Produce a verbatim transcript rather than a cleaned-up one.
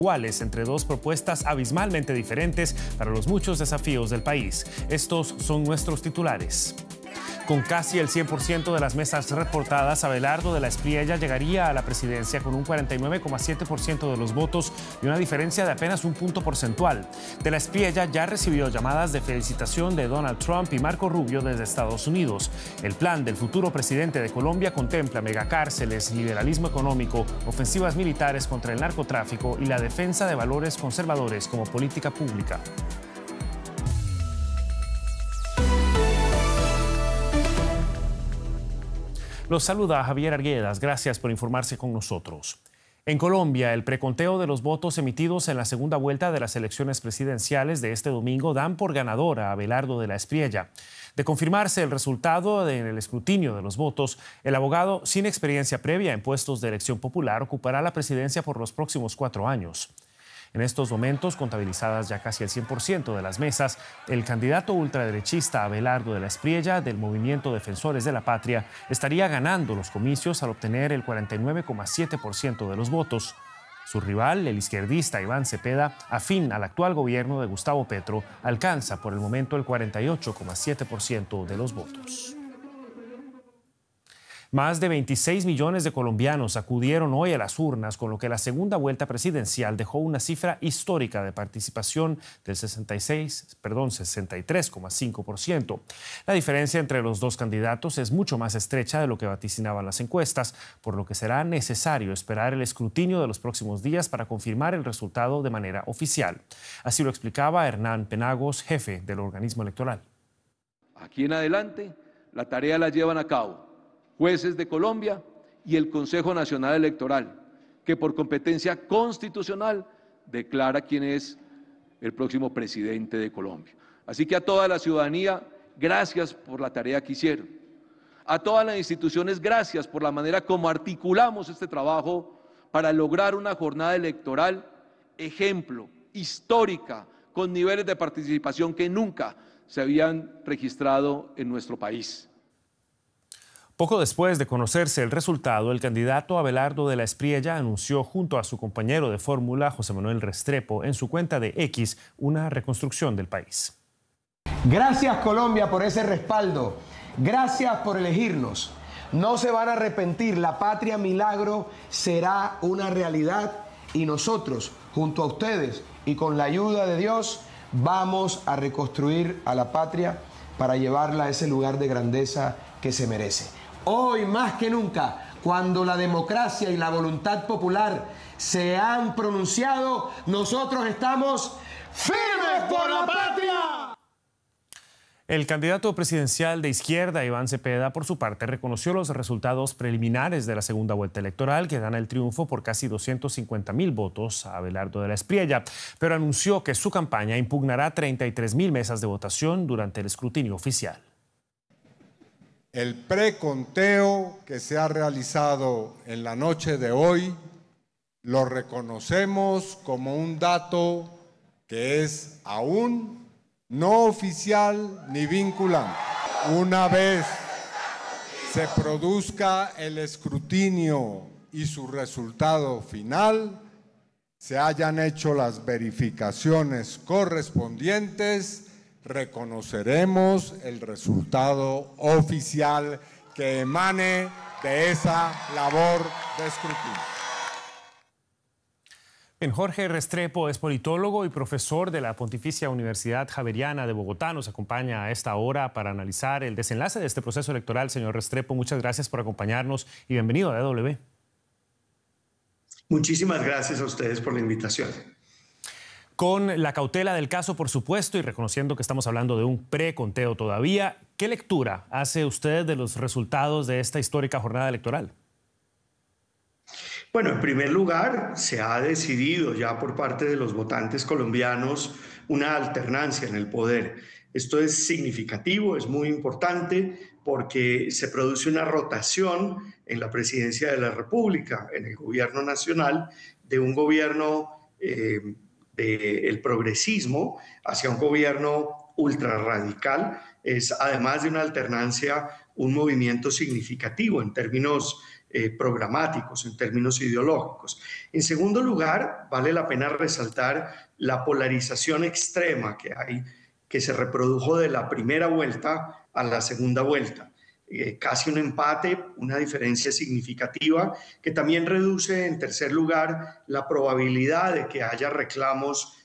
iguales entre dos propuestas abismalmente diferentes para los muchos desafíos del país. Estos son nuestros titulares. Con casi el cien por ciento de las mesas reportadas, Abelardo de la Espriella llegaría a la presidencia con un cuarenta y nueve coma siete por ciento de los votos y una diferencia de apenas un punto porcentual. De la Espriella ya recibió llamadas de felicitación de Donald Trump y Marco Rubio desde Estados Unidos. El plan del futuro presidente de Colombia contempla megacárceles, liberalismo económico, ofensivas militares contra el narcotráfico y la defensa de valores conservadores como política pública. Los saluda Javier Arguedas. Gracias por informarse con nosotros. En Colombia, el preconteo de los votos emitidos en la segunda vuelta de las elecciones presidenciales de este domingo dan por ganadora a Abelardo de la Espriella. De confirmarse el resultado en el escrutinio de los votos, el abogado sin experiencia previa en puestos de elección popular ocupará la presidencia por los próximos cuatro años. En estos momentos, contabilizadas ya casi el cien por ciento de las mesas, el candidato ultraderechista Abelardo de la Espriella del Movimiento Defensores de la Patria estaría ganando los comicios al obtener el cuarenta y nueve coma siete por ciento de los votos. Su rival, el izquierdista Iván Cepeda, afín al actual gobierno de Gustavo Petro, alcanza por el momento el cuarenta y ocho coma siete por ciento de los votos. Más de veintiséis millones de colombianos acudieron hoy a las urnas, con lo que la segunda vuelta presidencial dejó una cifra histórica de participación del sesenta y seis, perdón, sesenta y tres coma cinco por ciento. La diferencia entre los dos candidatos es mucho más estrecha de lo que vaticinaban las encuestas, por lo que será necesario esperar el escrutinio de los próximos días para confirmar el resultado de manera oficial. Así lo explicaba Hernán Penagos, jefe del organismo electoral. Aquí en adelante, la tarea la llevan a cabo jueces de Colombia y el Consejo Nacional Electoral, que por competencia constitucional declara quién es el próximo presidente de Colombia. Así que a toda la ciudadanía, gracias por la tarea que hicieron. A todas las instituciones, gracias por la manera como articulamos este trabajo para lograr una jornada electoral ejemplo, histórica, con niveles de participación que nunca se habían registrado en nuestro país. Poco después de conocerse el resultado, el candidato Abelardo de la Espriella anunció junto a su compañero de fórmula, José Manuel Restrepo, en su cuenta de X, una reconstrucción del país. Gracias, Colombia, por ese respaldo. Gracias por elegirnos. No se van a arrepentir. La patria milagro será una realidad y nosotros, junto a ustedes y con la ayuda de Dios, vamos a reconstruir a la patria para llevarla a ese lugar de grandeza que se merece. Hoy más que nunca, cuando la democracia y la voluntad popular se han pronunciado, nosotros estamos firmes por la patria. El candidato presidencial de izquierda, Iván Cepeda, por su parte, reconoció los resultados preliminares de la segunda vuelta electoral que dan el triunfo por casi doscientos cincuenta mil votos a Abelardo de la Espriella, pero anunció que su campaña impugnará treinta y tres mil mesas de votación durante el escrutinio oficial. El preconteo que se ha realizado en la noche de hoy lo reconocemos como un dato que es aún no oficial ni vinculante. Una vez se produzca el escrutinio y su resultado final, se hayan hecho las verificaciones correspondientes, reconoceremos el resultado oficial que emane de esa labor de escrutinio. Bien, Jorge Restrepo es politólogo y profesor de la Pontificia Universidad Javeriana de Bogotá. Nos acompaña a esta hora para analizar el desenlace de este proceso electoral. Señor Restrepo, muchas gracias por acompañarnos y bienvenido a D W. Muchísimas gracias a ustedes por la invitación. Con la cautela del caso, por supuesto, y reconociendo que estamos hablando de un preconteo todavía, ¿qué lectura hace usted de los resultados de esta histórica jornada electoral? Bueno, en primer lugar, se ha decidido ya por parte de los votantes colombianos una alternancia en el poder. Esto es significativo, es muy importante porque se produce una rotación en la presidencia de la República, en el gobierno nacional, de un gobierno eh, del progresismo hacia un gobierno ultrarradical. Es, además de una alternancia, un movimiento significativo en términos eh, programáticos, en términos ideológicos. En segundo lugar, vale la pena resaltar la polarización extrema que hay, que se reprodujo de la primera vuelta a la segunda vuelta. Eh, casi un empate, una diferencia significativa que también reduce, en tercer lugar, la probabilidad de que haya reclamos